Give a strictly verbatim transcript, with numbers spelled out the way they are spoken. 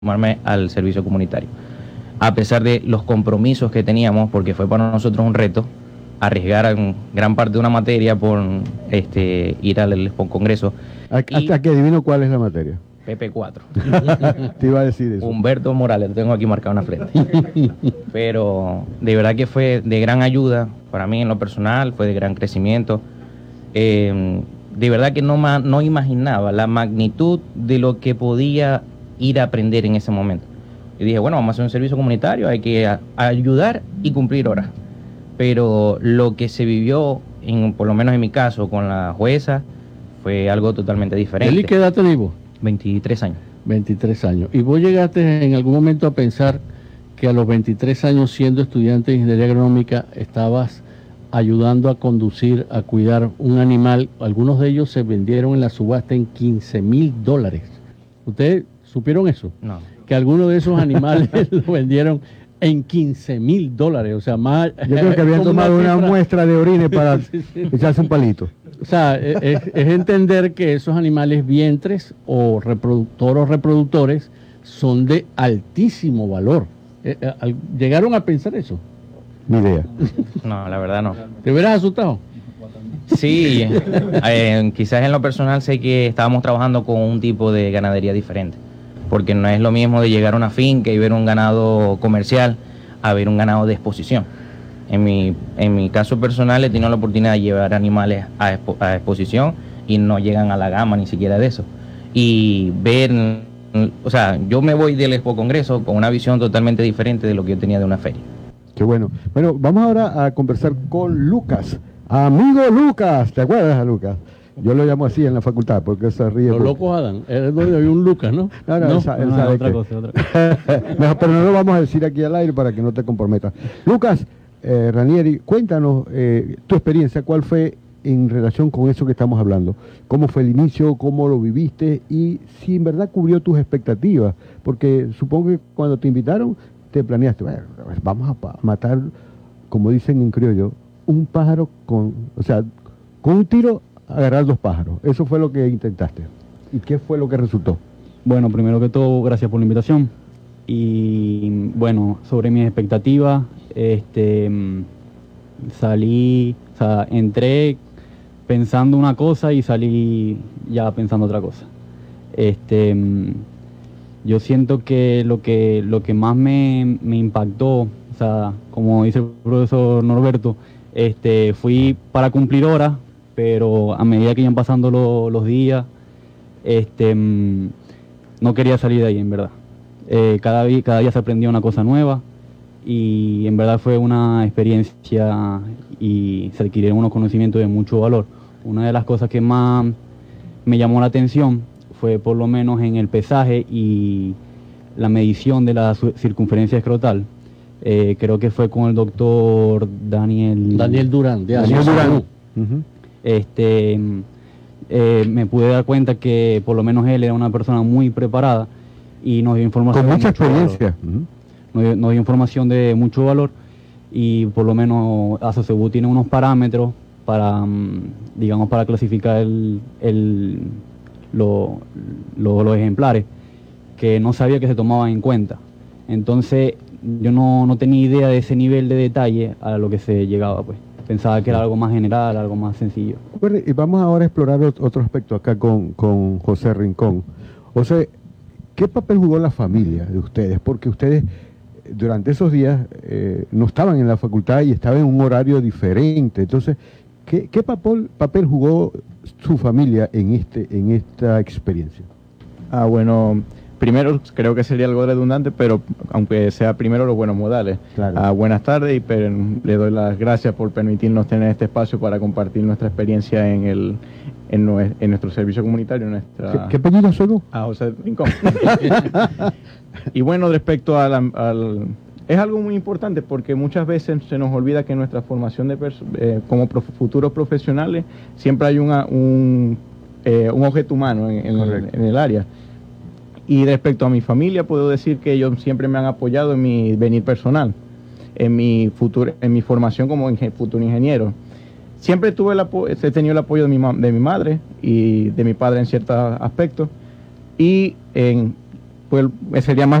sumarme al servicio comunitario. A pesar de los compromisos que teníamos, porque fue para nosotros un reto, arriesgar en gran parte de una materia por este, ir al Congreso. Hasta que adivino cuál es la materia. P P cuatro. Te iba a decir eso. Humberto Morales, lo tengo aquí marcado en la frente. Pero de verdad que fue de gran ayuda para mí en lo personal, fue de gran crecimiento. Eh, de verdad que no, no imaginaba la magnitud de lo que podía ir a aprender en ese momento. Y dije, bueno, vamos a hacer un servicio comunitario, hay que a, a ayudar y cumplir horas. Pero lo que se vivió, en, por lo menos en mi caso, con la jueza, fue algo totalmente diferente. ¿Y qué edad tenés vos? veintitrés años. veintitrés años. ¿Y vos llegaste en algún momento a pensar que a los veintitrés años, siendo estudiante de ingeniería agronómica, estabas ayudando a conducir, a cuidar un animal? Algunos de ellos se vendieron en la subasta en quince mil dólares. ¿Ustedes supieron eso? No. Que algunos de esos animales lo vendieron en quince mil dólares. O sea, más... Yo creo que habían tomado una, una muestra de orines para sí, sí. echarse un palito. O sea, es, es entender que esos animales vientres o reproductores o reproductores son de altísimo valor. ¿Llegaron a pensar eso? Ni idea. No, la verdad no. ¿Te hubieras asustado? Sí, eh, quizás en lo personal sé que estábamos trabajando con un tipo de ganadería diferente, porque no es lo mismo de llegar a una finca y ver un ganado comercial a ver un ganado de exposición. En mi, en mi caso personal he tenido la oportunidad de llevar animales a, expo, a exposición y no llegan a la gama ni siquiera de eso. Y ver, o sea, yo me voy del Expo Congreso con una visión totalmente diferente de lo que yo tenía de una feria. Qué bueno. Bueno, vamos ahora a conversar con Lucas. Amigo Lucas, ¿te acuerdas a Lucas? Yo lo llamo así en la facultad porque se ríe. Los por... locos Adán, es donde había un Lucas, ¿no? No, no, no, él, sa él no, sabe otra que... cosa, otra cosa. no, pero no lo vamos a decir aquí al aire para que no te comprometas. Lucas, eh, Ranieri, cuéntanos eh, tu experiencia, ¿cuál fue en relación con eso que estamos hablando? ¿Cómo fue el inicio? ¿Cómo lo viviste? Y si en verdad cubrió tus expectativas, porque supongo que cuando te invitaron te planeaste, bueno, vamos a matar, como dicen en criollo, un pájaro con, o sea, con un tiro agarrar dos pájaros. Eso fue lo que intentaste. ¿Y qué fue lo que resultó? Bueno, primero que todo, gracias por la invitación. Y bueno, sobre mis expectativas, este, salí, o sea, entré pensando una cosa y salí ya pensando otra cosa. Este, yo siento que lo que, lo que más me, me impactó, o sea, como dice el profesor Norberto, este, fui para cumplir horas, pero a medida que iban pasando lo, los días, este, no quería salir de ahí, en verdad. Eh, cada, cada día se aprendía una cosa nueva y en verdad fue una experiencia y se adquirieron unos conocimientos de mucho valor. Una de las cosas que más me llamó la atención fue por lo menos en el pesaje y la medición de la circunferencia escrotal. Eh, creo que fue con el doctor Daniel... Daniel Durán. De Daniel Durán. Uh-huh. Este, eh, me pude dar cuenta que por lo menos él era una persona muy preparada y nos dio información con mucha de mucho experiencia uh-huh. nos, dio, nos dio información de mucho valor y por lo menos Asocebú tiene unos parámetros para, digamos, para clasificar el, el, lo, lo, los ejemplares que no sabía que se tomaban en cuenta. Entonces yo no, no tenía idea de ese nivel de detalle a lo que se llegaba, pues. Pensaba que era algo más general, algo más sencillo. Y vamos ahora a explorar otro aspecto acá con, con José Rincón. José, ¿qué papel jugó la familia de ustedes? Porque ustedes durante esos días eh, no estaban en la facultad y estaban en un horario diferente. Entonces, ¿qué, qué papel, papel jugó su familia en, este, en esta experiencia? Ah, bueno... Primero, creo que sería algo redundante, pero aunque sea primero los buenos modales. Claro. Ah, buenas tardes y pero, le doy las gracias por permitirnos tener este espacio para compartir nuestra experiencia en el en, nue en nuestro servicio comunitario. Nuestra... ¿Qué, qué apellido soy? Ah, José Rincón. Y bueno, respecto a la, al... Es algo muy importante porque muchas veces se nos olvida que en nuestra formación de eh, como prof futuros profesionales siempre hay una, un, eh, un objeto humano en, en, el, en el área. Y respecto a mi familia, puedo decir que ellos siempre me han apoyado en mi venir personal, en mi futuro, en mi formación como ingen futuro ingeniero. Siempre tuve el he tenido el apoyo de mi, de mi madre y de mi padre en ciertos aspectos. Y en, fue el- sería más